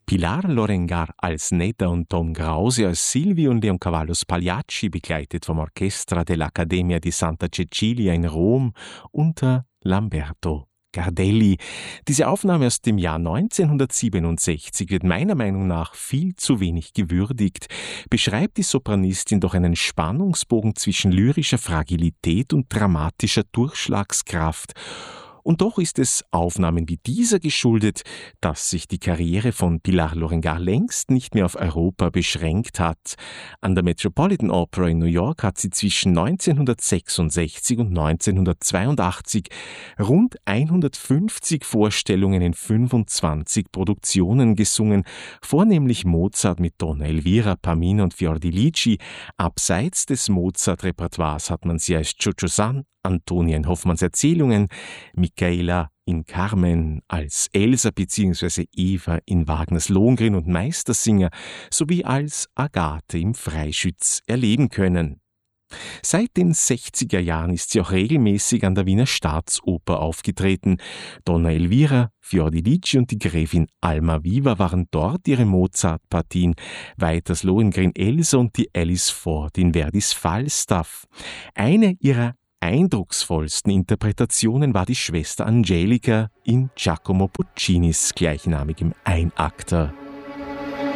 Pilar Lorengar als Netta und Tom Krause als Silvio und Leoncavallo Pagliacci, begleitet vom Orchestra dell'Accademia di Santa Cecilia in Rom unter Lamberto Gardelli. Diese Aufnahme aus dem Jahr 1967 wird meiner Meinung nach viel zu wenig gewürdigt, beschreibt die Sopranistin doch einen Spannungsbogen zwischen lyrischer Fragilität und dramatischer Durchschlagskraft. Und doch ist es Aufnahmen wie dieser geschuldet, dass sich die Karriere von Pilar Lorengar längst nicht mehr auf Europa beschränkt hat. An der Metropolitan Opera in New York hat sie zwischen 1966 und 1982 rund 150 Vorstellungen in 25 Produktionen gesungen, vornehmlich Mozart mit Donna Elvira, Pamina und Fiordilici. Abseits des Mozart-Repertoires hat man sie als Jojo San, Antonia in Hoffmanns Erzählungen, Michaela in Carmen als Elsa bzw. Eva in Wagners Lohengrin und Meistersinger sowie als Agathe im Freischütz erleben können. Seit den 60er Jahren ist sie auch regelmäßig an der Wiener Staatsoper aufgetreten. Donna Elvira, Fiordilici und die Gräfin Almaviva waren dort ihre Mozart-Partien, weiters Lohengrin Elsa und die Alice Ford in Verdis Falstaff. Eine ihrer eindrucksvollsten Interpretationen war die Schwester Angelica in Giacomo Puccinis gleichnamigem Einakter.